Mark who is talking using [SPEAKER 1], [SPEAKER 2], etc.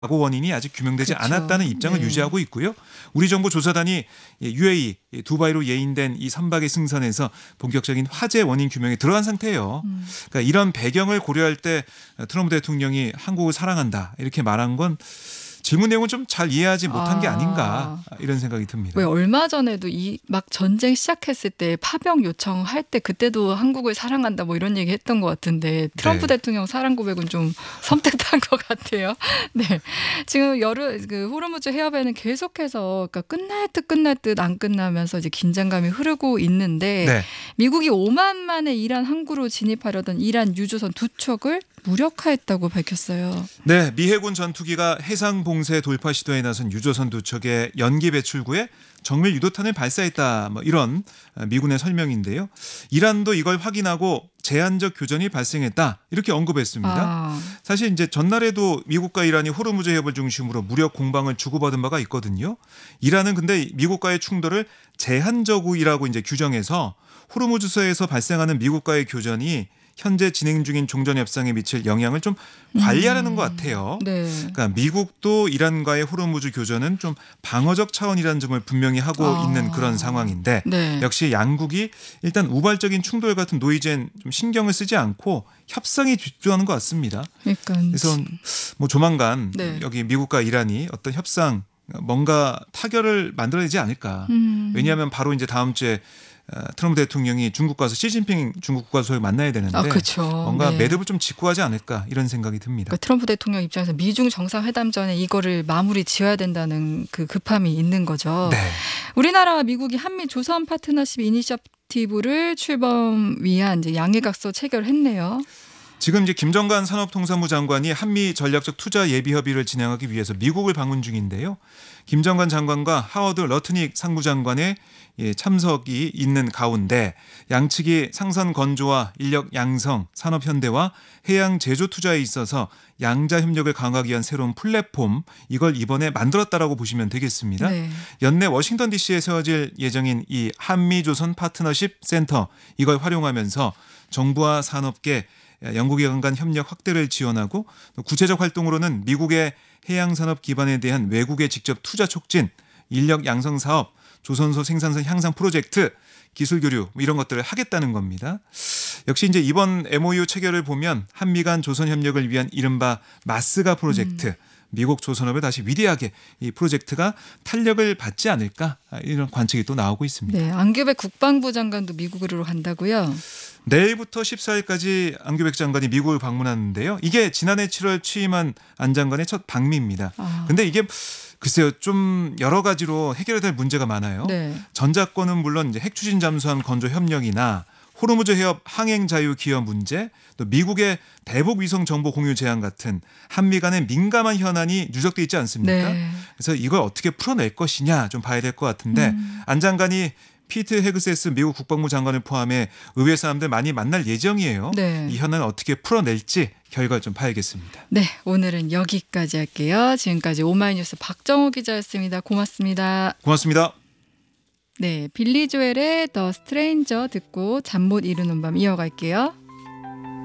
[SPEAKER 1] 사고 원인이 아직 규명되지
[SPEAKER 2] 그렇죠.
[SPEAKER 1] 않았다는 입장을
[SPEAKER 2] 네.
[SPEAKER 1] 유지하고 있고요. 우리 정부 조사단이 UAE 두바이로 예인된 이 선박의 승선에서 본격적인 화재 원인 규명에 들어간 상태예요. 그러니까 이런 배경을 고려할 때 트럼프 대통령이 한국을 사랑한다 이렇게 말한 건 질문 내용을 좀 잘 이해하지 못한 게 아닌가 이런 생각이 듭니다.
[SPEAKER 2] 왜 얼마 전에도 이 막 전쟁 시작했을 때 파병 요청할 때 그때도 한국을 사랑한다 뭐 이런 얘기 했던 것 같은데 트럼프
[SPEAKER 1] 네.
[SPEAKER 2] 대통령 사랑 고백은 좀 섬뜩한 것 같아요. 네, 지금 호르무즈 해협에는 계속해서 그러니까 끝날 듯 안 끝나면서 이제 긴장감이 흐르고 있는데
[SPEAKER 1] 네.
[SPEAKER 2] 미국이 오만만에 이란 항구로 진입하려던 이란 유조선 두 척을 무력화했다고 밝혔어요.
[SPEAKER 1] 네, 미 해군 전투기가 해상 봉쇄 돌파 시도에 나선 유조선 두 척의 연기 배출구에 정밀 유도탄을 발사했다. 뭐 이런 미군의 설명인데요. 이란도 이걸 확인하고 제한적 교전이 발생했다. 이렇게 언급했습니다. 사실 이제 전날에도 미국과 이란이 호르무즈 해협을 중심으로 무력 공방을 주고받은 바가 있거든요. 이란은 근데 미국과의 충돌을 제한적이라고 이제 규정해서 호르무즈서에서 발생하는 미국과의 교전이 현재 진행 중인 종전 협상에 미칠 영향을 좀 관리하려는 것 같아요.
[SPEAKER 2] 네.
[SPEAKER 1] 그러니까 미국도 이란과의 호르무즈 교전은 좀 방어적 차원이라는 점을 분명히 하고 있는 그런 상황인데
[SPEAKER 2] 네.
[SPEAKER 1] 역시 양국이 일단 우발적인 충돌 같은 노이즈엔 좀 신경을 쓰지 않고 협상에 집중하는 것 같습니다.
[SPEAKER 2] 그러니까
[SPEAKER 1] 그래서 뭐 조만간
[SPEAKER 2] 네.
[SPEAKER 1] 여기 미국과 이란이 어떤 협상 뭔가 타결을 만들어내지 않을까. 왜냐하면 바로 이제 다음 주에 트럼프 대통령이 중국 가서 시진핑 중국 국가수석을 만나야 되는데
[SPEAKER 2] 그렇죠.
[SPEAKER 1] 뭔가
[SPEAKER 2] 네.
[SPEAKER 1] 매듭을 좀 짓고 하지 않을까 이런 생각이 듭니다.
[SPEAKER 2] 그러니까 트럼프 대통령 입장에서 미중 정상회담 전에 이거를 마무리 지어야 된다는 그 급함이 있는 거죠.
[SPEAKER 1] 네.
[SPEAKER 2] 우리나라와 미국이 한미 조선 파트너십 이니셔티브를 출범 위한 이제 양해각서 체결했네요.
[SPEAKER 1] 지금 이제 김정관 산업통상부 장관이 한미 전략적 투자 예비 협의를 진행하기 위해서 미국을 방문 중인데요. 김정관 장관과 하워드 러트닉 상부장관의 참석이 있는 가운데 양측이 상선 건조와 인력 양성, 산업 현대와 해양 제조 투자에 있어서 양자 협력을 강화하기 위한 새로운 플랫폼 이걸 이번에 만들었다라고 보시면 되겠습니다.
[SPEAKER 2] 네.
[SPEAKER 1] 연내 워싱턴 DC에 세워질 예정인 이 한미조선 파트너십 센터 이걸 활용하면서 정부와 산업계 연구기관 간 협력 확대를 지원하고 구체적 활동으로는 미국의 해양산업 기반에 대한 외국의 직접 투자 촉진, 인력 양성 사업, 조선소 생산성 향상 프로젝트, 기술 교류 이런 것들을 하겠다는 겁니다. 역시 이제 이번 MOU 체결을 보면 한미 간 조선 협력을 위한 이른바 마스가 프로젝트, 미국 조선업에 다시 위대하게 이 프로젝트가 탄력을 받지 않을까 이런 관측이 또 나오고 있습니다.
[SPEAKER 2] 네, 안규백 국방부 장관도 미국으로 간다고요?
[SPEAKER 1] 내일부터 14일까지 안규백 장관이 미국을 방문하는데요. 이게 지난해 7월 취임한 안 장관의 첫 방미입니다. 근데 이게 글쎄요, 좀 여러 가지로 해결해야 될 문제가 많아요.
[SPEAKER 2] 네.
[SPEAKER 1] 전작권은 물론 이제 핵 추진 잠수함 건조 협력이나 호르무즈 해협 항행 자유 기여 문제, 또 미국의 대북 위성 정보 공유 제한 같은 한미 간의 민감한 현안이 누적돼 있지 않습니까?
[SPEAKER 2] 네.
[SPEAKER 1] 그래서 이걸 어떻게 풀어낼 것이냐 좀 봐야 될 것 같은데 안 장관이 피트 헤그세스 미국 국방부 장관을 포함해 의회 사람들 많이 만날 예정이에요.
[SPEAKER 2] 네.
[SPEAKER 1] 이 현안을 어떻게 풀어낼지 결과를 좀 봐야겠습니다.
[SPEAKER 2] 네, 오늘은 여기까지 할게요. 지금까지 오마이뉴스 박정호 기자였습니다. 고맙습니다.
[SPEAKER 1] 고맙습니다.
[SPEAKER 2] 네, 빌리 조엘의 더 스트레인저 듣고 잠 못 이루는 밤 이어갈게요.